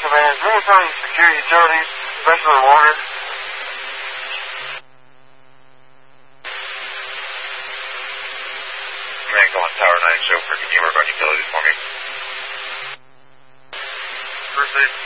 Command. Is there any time you secure utilities, especially water? Command, go on Tower 9, Chauffeur. Can you work on utilities for me? First aid.